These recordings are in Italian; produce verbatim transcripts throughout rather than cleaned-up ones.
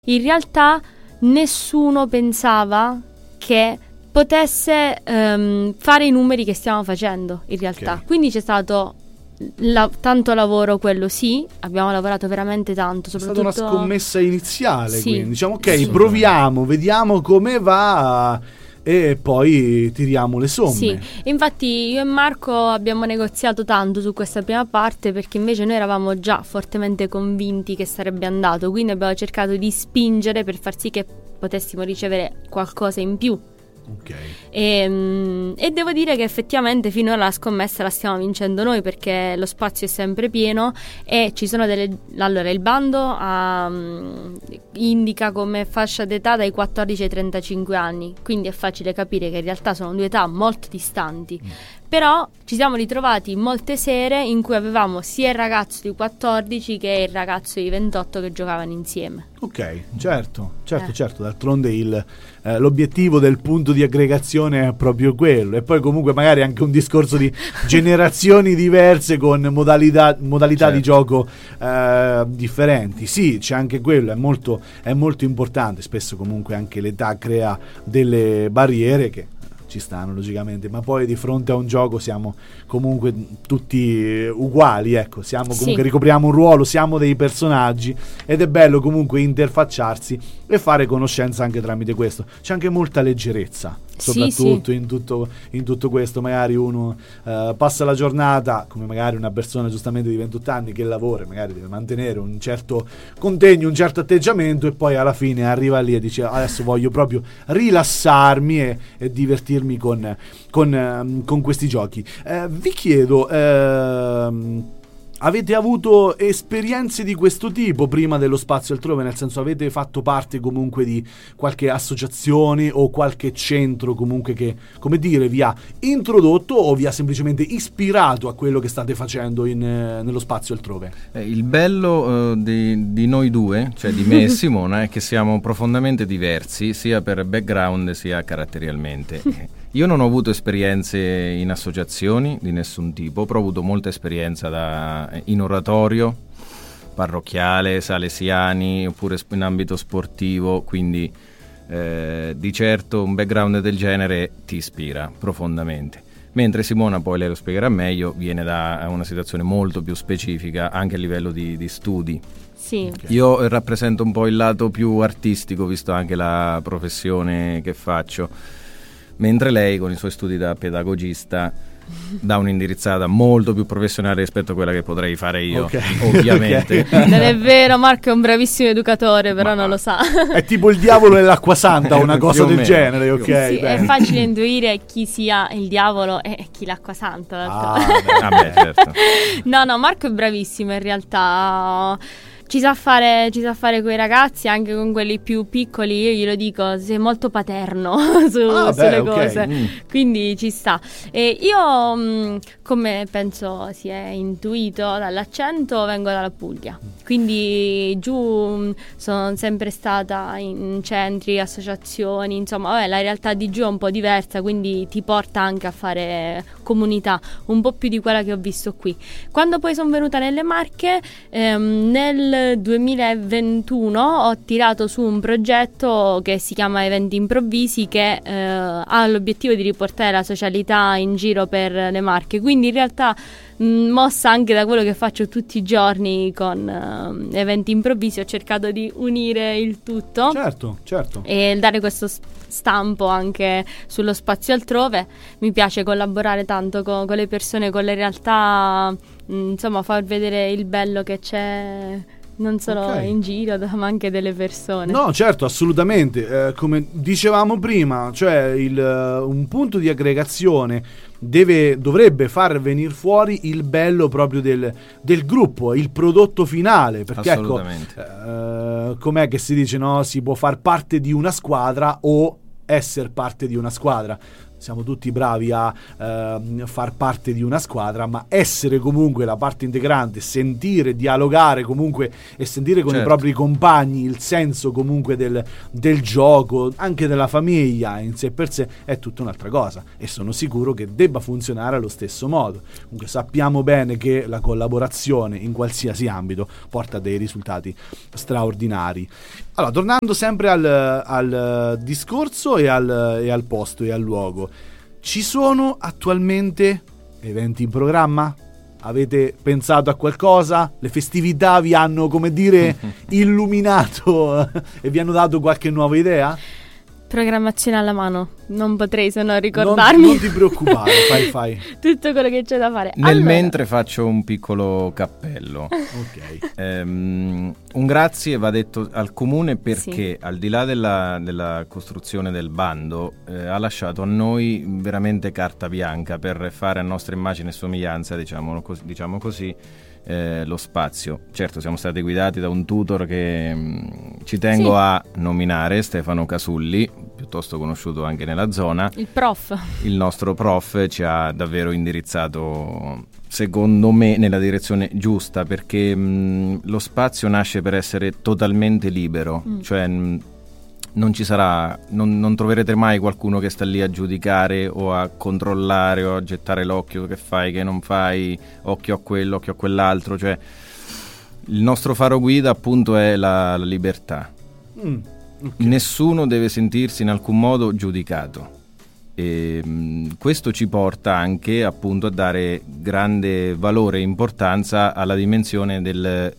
in realtà nessuno pensava che potesse um, fare i numeri che stiamo facendo in realtà. Okay. Quindi c'è stato la, tanto lavoro, quello sì, abbiamo lavorato veramente tanto. Soprattutto... È stata una scommessa iniziale, sì. Quindi diciamo ok, sì. proviamo, vediamo come va e poi tiriamo le somme. Sì, infatti io e Marco abbiamo negoziato tanto su questa prima parte, perché invece noi eravamo già fortemente convinti che sarebbe andato, quindi abbiamo cercato di spingere per far sì che potessimo ricevere qualcosa in più. Okay. E, e devo dire che effettivamente finora la scommessa la stiamo vincendo noi, perché lo spazio è sempre pieno e ci sono delle... Allora, il bando um, indica come fascia d'età dai quattordici ai trentacinque anni, quindi è facile capire che in realtà sono due età molto distanti. Mm. Però ci siamo ritrovati molte sere in cui avevamo sia il ragazzo di quattordici che il ragazzo di ventotto che giocavano insieme. Ok, certo, certo, eh. certo. D'altronde il, eh, l'obiettivo del punto di aggregazione è proprio quello. E poi comunque magari anche un discorso di generazioni diverse con modalità, modalità certo. di gioco eh, differenti. Sì, c'è anche quello, è molto, è molto importante. Spesso comunque anche l'età crea delle barriere che ci stanno logicamente, ma poi di fronte a un gioco siamo comunque tutti uguali, ecco, siamo comunque sì. ricopriamo un ruolo, siamo dei personaggi ed è bello comunque interfacciarsi e fare conoscenza anche tramite questo. C'è anche molta leggerezza, soprattutto sì, sì. in tutto in tutto questo. Magari uno uh, passa la giornata, come magari una persona giustamente di ventotto anni che lavora, magari deve mantenere un certo contegno, un certo atteggiamento, e poi alla fine arriva lì e dice adesso voglio proprio rilassarmi e, e divertirmi con, con, con questi giochi. Eh, vi chiedo, ehm, avete avuto esperienze di questo tipo prima dello Spazio Altrove? Nel senso, avete fatto parte comunque di qualche associazione o qualche centro comunque che, come dire, vi ha introdotto o vi ha semplicemente ispirato a quello che state facendo in, eh, nello Spazio Altrove? Eh, il bello uh, di, di noi due, cioè di me e Simona, è che siamo profondamente diversi sia per background sia caratterialmente. Io non ho avuto esperienze in associazioni di nessun tipo, però ho avuto molta esperienza da, in oratorio, parrocchiale, salesiani, oppure in ambito sportivo, quindi eh, di certo un background del genere ti ispira profondamente. Mentre Simona, poi lei lo spiegherà meglio, viene da una situazione molto più specifica anche a livello di, di studi. Sì. Okay. Io rappresento un po' il lato più artistico, visto anche la professione che faccio, mentre lei con i suoi studi da pedagogista dà un'indirizzata molto più professionale rispetto a quella che potrei fare io, okay. ovviamente. Okay. Non è vero, Marco è un bravissimo educatore, però Ma non lo sa. È tipo il diavolo e l'acqua santa, una cosa del meno. genere, ok? Sì, è facile intuire chi sia il diavolo e chi l'acqua santa. Ah, ah, beh, certo. No, no, Marco è bravissimo in realtà. Ci sa fare, ci sa fare coi ragazzi, anche con quelli più piccoli. Io glielo dico, sei molto paterno su, ah, sulle beh, cose, okay. mm. quindi ci sta. E io, mh, come penso si è intuito dall'accento, vengo dalla Puglia, quindi giù mh, sono sempre stata in centri, associazioni, insomma, vabbè, la realtà di giù è un po' diversa, quindi ti porta anche a fare comunità, un po' più di quella che ho visto qui. Quando poi sono venuta nelle Marche, ehm, nel duemilaventuno ho tirato su un progetto che si chiama Eventi Improvvisi, che eh, ha l'obiettivo di riportare la socialità in giro per le Marche, quindi in realtà mh, mossa anche da quello che faccio tutti i giorni con uh, Eventi Improvvisi, ho cercato di unire il tutto, certo, certo, e dare questo stampo anche sullo Spazio Altrove. Mi piace collaborare tanto con, con le persone, con le realtà, mh, insomma far vedere il bello che c'è non solo okay. in giro, ma anche delle persone. No, certo, assolutamente. Eh, come dicevamo prima, cioè il, uh, un punto di aggregazione deve, dovrebbe far venire fuori il bello proprio del, del gruppo, il prodotto finale. Perché assolutamente. Ecco, uh, com'è che si dice, no? Si può far parte di una squadra o essere parte di una squadra. siamo tutti bravi a uh, far parte di una squadra, ma essere comunque la parte integrante, sentire, dialogare comunque e sentire con certo. i propri compagni il senso comunque del, del gioco, anche della famiglia in sé per sé, è tutta un'altra cosa, e sono sicuro che debba funzionare allo stesso modo. Comunque sappiamo bene che la collaborazione in qualsiasi ambito porta a dei risultati straordinari. Allora, tornando sempre al, al discorso e al, e al posto e al luogo, ci sono attualmente eventi in programma? Avete pensato a qualcosa? Le festività vi hanno, come dire, illuminato e vi hanno dato qualche nuova idea? Programmazione alla mano, non potrei se no ricordarmi. Non, non ti preoccupare, fai fai. Tutto quello che c'è da fare. Nel allora. mentre faccio un piccolo cappello. Ok. Um, un grazie va detto al comune perché sì. al di là della, della costruzione del bando eh, ha lasciato a noi veramente carta bianca per fare a nostra immagine e somiglianza, diciamo così, diciamo così Eh, lo spazio. Certo, siamo stati guidati da un tutor che mh, ci tengo sì. a nominare, Stefano Casulli, piuttosto conosciuto anche nella zona. Il prof. Il nostro prof ci ha davvero indirizzato, secondo me, nella direzione giusta, perché mh, lo spazio nasce per essere totalmente libero, mm. cioè mh, non ci sarà, non, non troverete mai qualcuno che sta lì a giudicare o a controllare o a gettare l'occhio, che fai, che non fai, occhio a quello, occhio a quell'altro. Cioè il nostro faro guida appunto è la, la libertà. Mm, okay. Nessuno deve sentirsi in alcun modo giudicato, e mh, questo ci porta anche appunto a dare grande valore e importanza alla dimensione del,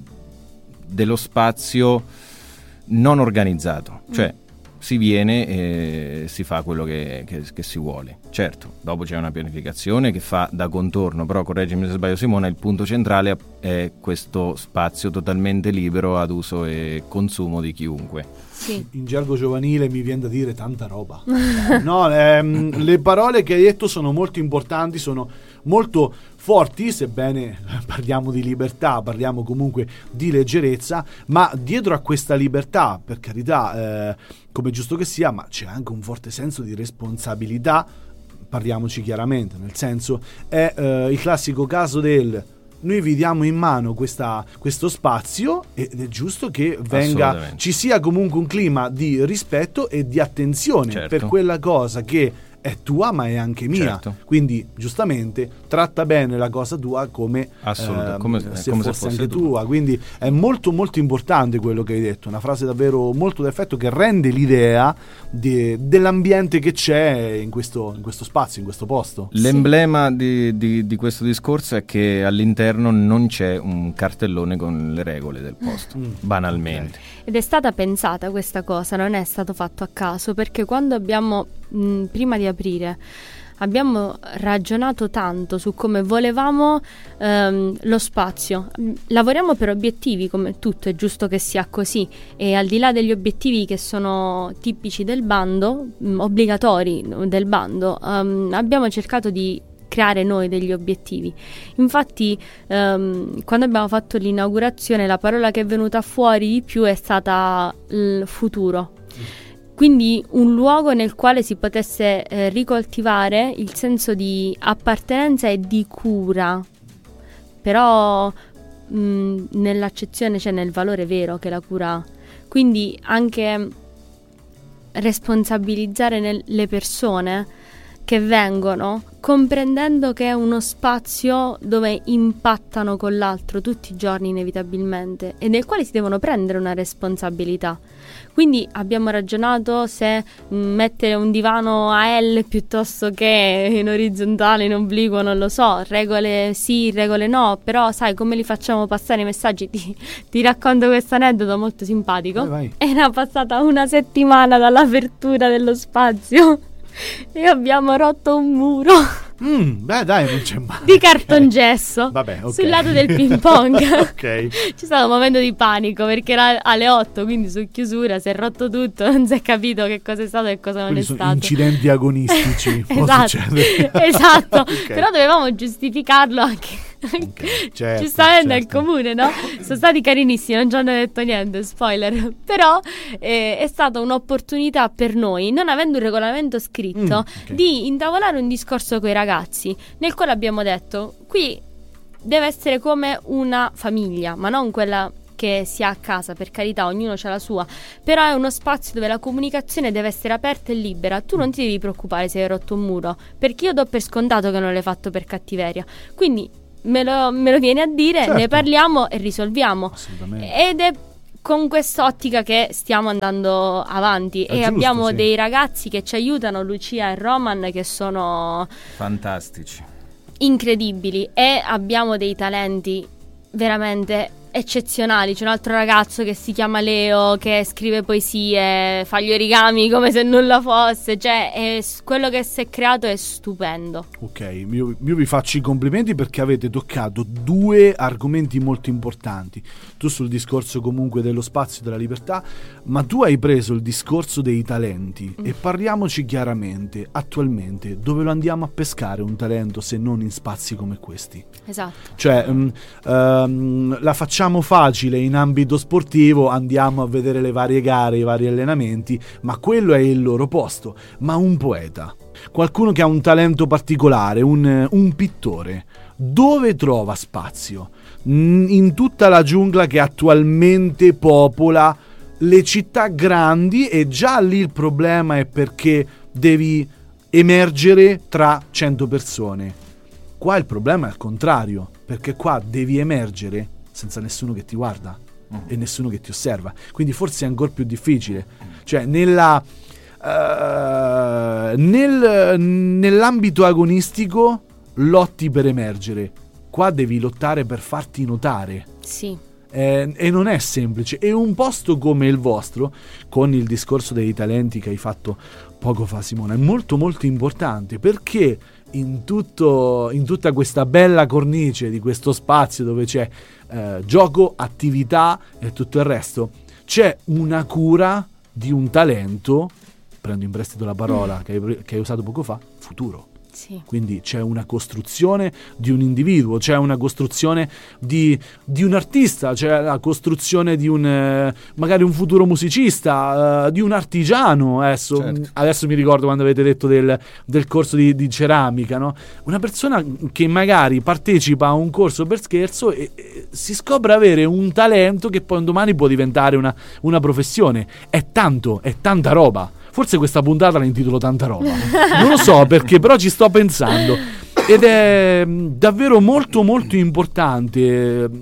dello spazio non organizzato, cioè si viene e si fa quello che, che, che si vuole. Certo, dopo c'è una pianificazione che fa da contorno, però correggimi se sbaglio Simona, il punto centrale è questo spazio totalmente libero ad uso e consumo di chiunque. Sì. In gergo giovanile mi viene da dire tanta roba. No, ehm, le parole che hai detto sono molto importanti, sono molto forti, sebbene parliamo di libertà, parliamo comunque di leggerezza, ma dietro a questa libertà, per carità, eh, come giusto che sia, ma c'è anche un forte senso di responsabilità, parliamoci chiaramente, nel senso è eh, il classico caso del noi vi diamo in mano questa, questo spazio ed è giusto che venga, ci sia comunque un clima di rispetto e di attenzione, certo, per quella cosa che è tua ma è anche mia, certo, quindi giustamente tratta bene la cosa tua come, eh, come, se, come fosse se fosse anche tua. tua quindi è molto molto importante quello che hai detto, una frase davvero molto d'effetto che rende l'idea de, dell'ambiente che c'è in questo, in questo spazio, in questo posto. L'emblema sì. di, di, di questo discorso è che all'interno non c'è un cartellone con le regole del posto, mm. banalmente, okay. Ed è stata pensata questa cosa, non è stato fatto a caso, perché quando abbiamo mh, prima di aprire abbiamo ragionato tanto su come volevamo ehm, lo spazio. Lavoriamo per obiettivi, come tutto, è giusto che sia così, e al di là degli obiettivi che sono tipici del bando, mh, obbligatori del bando, um, abbiamo cercato di creare noi degli obiettivi. Infatti ehm, quando abbiamo fatto l'inaugurazione la parola che è venuta fuori di più è stata il futuro. Quindi un luogo nel quale si potesse eh, ricoltivare il senso di appartenenza e di cura, però mh, nell'accezione, cioè nel valore vero che la cura ha. Quindi anche responsabilizzare nel, le persone che vengono, comprendendo che è uno spazio dove impattano con l'altro tutti i giorni inevitabilmente e nel quale si devono prendere una responsabilità. Quindi abbiamo ragionato se mettere un divano a L piuttosto che in orizzontale, in obliquo, non lo so, regole sì, regole no, però sai come li facciamo passare i messaggi? Ti, ti racconto questo aneddoto molto simpatico. Vai, vai. Era passata una settimana dall'apertura dello spazio e abbiamo rotto un muro mm, beh dai, non c'è mai di cartongesso. Vabbè, okay. Sul lato del ping pong. Ok. C'è stato un momento di panico perché era alle otto, quindi su chiusura si è rotto tutto, non si è capito che cosa è stato e cosa non quindi è sono stato. Incidenti agonistici. Esatto, esatto. Okay. Però dovevamo giustificarlo anche Okay, certo, giustamente certo. al comune, no? Sono stati carinissimi, non ci hanno detto niente, spoiler. Però eh, è stata un'opportunità per noi, non avendo un regolamento scritto, Mm, okay. di intavolare un discorso con i ragazzi, nel quale abbiamo detto: qui deve essere come una famiglia, ma non quella che si ha a casa, per carità, ognuno ha la sua, però è uno spazio dove la comunicazione deve essere aperta e libera. Tu non ti devi preoccupare se hai rotto un muro, perché io do per scontato che non l'hai fatto per cattiveria, quindi me lo, me lo vieni a dire, Certo. ne parliamo e risolviamo. Assolutamente. Ed è con quest'ottica che stiamo andando avanti. È e giusto, abbiamo sì. dei ragazzi che ci aiutano, Lucia e Roman, che sono Fantastici. incredibili, e abbiamo dei talenti veramente eccezionali. C'è un altro ragazzo che si chiama Leo, che scrive poesie, fa gli origami come se nulla fosse, cioè è, quello che si è creato è stupendo. Ok, io, io vi faccio i complimenti perché avete toccato due argomenti molto importanti. Tu sul discorso comunque dello spazio e della libertà, ma tu hai preso il discorso dei talenti. Mm. E parliamoci chiaramente, attualmente dove lo andiamo a pescare un talento se non in spazi come questi? Esatto. Cioè um, um, la facciamo facile in ambito sportivo, andiamo a vedere le varie gare, i vari allenamenti, ma quello è il loro posto. Ma un poeta, qualcuno che ha un talento particolare, un, un pittore, dove trova spazio? In tutta la giungla che attualmente popola le città grandi, e già lì il problema è perché devi emergere tra cento persone. Qua il problema è al contrario, perché qua devi emergere senza nessuno che ti guarda mm. e nessuno che ti osserva, quindi forse è ancora più difficile. Cioè nella uh, nel, nell'ambito agonistico lotti per emergere, qua devi lottare per farti notare. Sì. Eh, e non è semplice. E un posto come il vostro, con il discorso dei talenti che hai fatto poco fa, Simona, è molto molto importante, perché in, tutto, in tutta questa bella cornice di questo spazio dove c'è eh, gioco, attività e tutto il resto, c'è una cura di un talento, prendo in prestito la parola mm. che, hai, che hai usato poco fa, futuro. Sì. Quindi c'è una costruzione di un individuo, c'è una costruzione di, di un artista, c'è la costruzione di un eh, magari un futuro musicista, eh, di un artigiano. Adesso, certo. adesso mi ricordo quando avete detto del, del corso di, di ceramica, no? Una persona che magari partecipa a un corso per scherzo e, e si scopre avere un talento che poi un domani può diventare una, una professione. È tanto, è tanta roba. Forse questa puntata la intitolo Tanta roba, non lo so perché, però ci sto pensando, ed è davvero molto molto importante.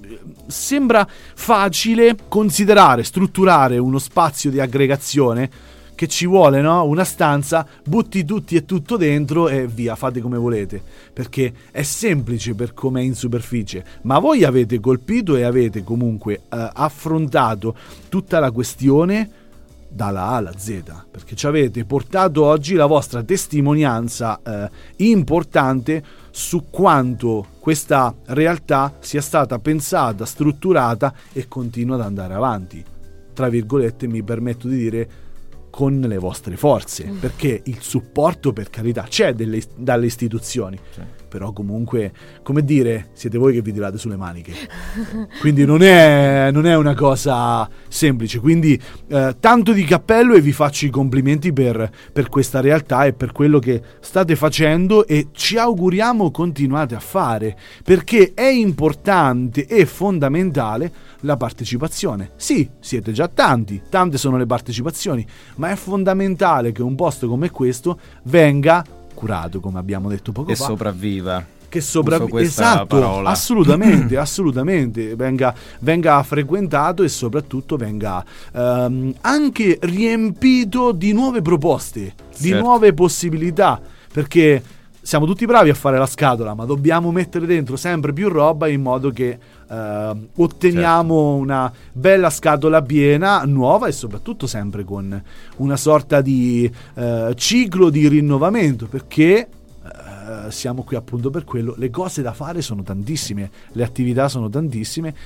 Sembra facile considerare, strutturare uno spazio di aggregazione che ci vuole, no? Una stanza, butti tutti e tutto dentro e via, fate come volete, perché è semplice per come è in superficie, ma voi avete colpito e avete comunque eh, affrontato tutta la questione dalla A alla Z, perché ci avete portato oggi la vostra testimonianza eh, importante su quanto questa realtà sia stata pensata, strutturata e continua ad andare avanti, tra virgolette, mi permetto di dire, con le vostre forze, mm. perché il supporto, per carità, c'è delle, dalle istituzioni, sì. Però comunque, come dire, siete voi che vi tirate sulle maniche, quindi non è, non è una cosa semplice. Quindi eh, tanto di cappello, e vi faccio i complimenti per, per questa realtà e per quello che state facendo, e ci auguriamo continuate a fare, perché è importante e fondamentale la partecipazione. Sì, siete già tanti, tante sono le partecipazioni, ma è fondamentale che un posto come questo venga curato, come abbiamo detto poco e fa, sopravviva. Che sopravviva, esatto, parola. assolutamente, assolutamente, venga, venga frequentato e soprattutto venga ehm, anche riempito di nuove proposte, certo. di nuove possibilità, perché siamo tutti bravi a fare la scatola, ma dobbiamo mettere dentro sempre più roba in modo che eh, otteniamo certo. una bella scatola piena, nuova, e soprattutto sempre con una sorta di eh, ciclo di rinnovamento, perché siamo qui appunto per quello. Le cose da fare sono tantissime, le attività sono tantissime,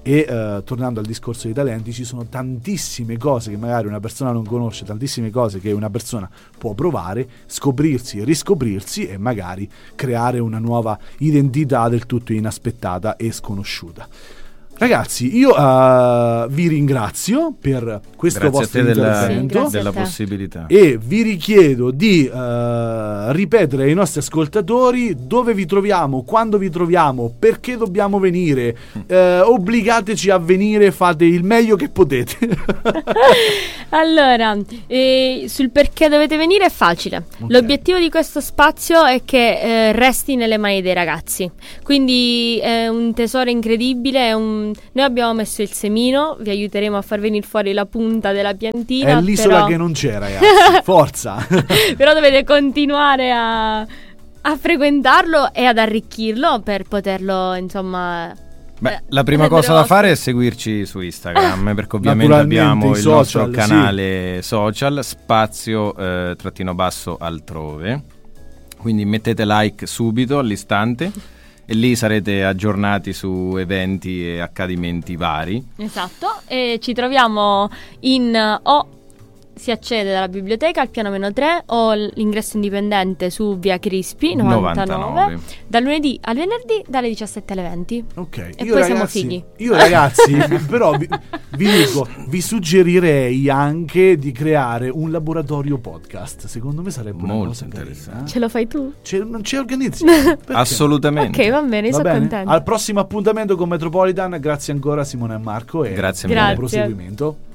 E uh, tornando al discorso dei talenti, ci sono tantissime cose che magari una persona non conosce, tantissime cose che una persona può provare, scoprirsi e riscoprirsi e magari creare una nuova identità del tutto inaspettata e sconosciuta. Ragazzi, io uh, vi ringrazio per questo grazie vostro a te intervento della, della possibilità e vi richiedo di uh, ripetere ai nostri ascoltatori dove vi troviamo, quando vi troviamo, perché dobbiamo venire, uh, obbligateci a venire, fate il meglio che potete. Allora, eh, sul perché dovete venire è facile. Okay. L'obiettivo di questo spazio è che eh, resti nelle mani dei ragazzi, quindi è un tesoro incredibile, è un noi abbiamo messo il semino, vi aiuteremo a far venire fuori la punta della piantina. È l'isola però... che non c'è, ragazzi. Forza. Però dovete continuare a, a frequentarlo e ad arricchirlo per poterlo, insomma... Beh, la prima cosa da fare è seguirci su Instagram, perché ovviamente abbiamo il social, nostro canale sì. social, spazio eh, trattino basso altrove. Quindi mettete like subito, all'istante. E lì sarete aggiornati su eventi e accadimenti vari. Esatto, e ci troviamo in o si accede dalla biblioteca al piano meno tre o l'ingresso indipendente su via Crispi novantanove, novantanove. Dal lunedì al venerdì dalle diciassette alle venti. Ok, e io poi ragazzi, siamo fighi. Io ragazzi però vi, vi dico, vi suggerirei anche di creare un laboratorio podcast. Secondo me sarebbe una molto cosa interessante. carina. Ce lo fai tu? Ce, non ci organizzi? Assolutamente. Ok, va bene, va sono bene? contenta. Al prossimo appuntamento con Metropolitan, grazie ancora Simone e Marco e grazie buon mille. proseguimento.